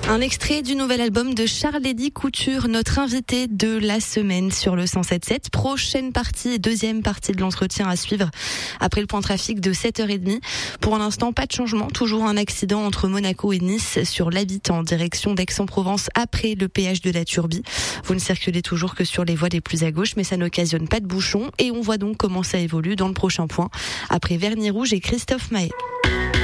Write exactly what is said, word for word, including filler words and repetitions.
Un extrait du nouvel album de Charles-Eddy Couture, notre invité de la semaine sur le cent sept sept. Prochaine partie, deuxième partie de l'entretien à suivre après le point trafic de sept heures trente. Pour l'instant, pas de changement. Toujours un accident entre Monaco et Nice sur l'Habite en direction d'Aix-en-Provence après le péage de la Turbie. Vous ne circulez toujours que sur les voies les plus à gauche, mais ça n'occasionne pas de bouchons et on voit donc comment ça évolue dans le prochain point après Vernis Rouge et Christophe Maé.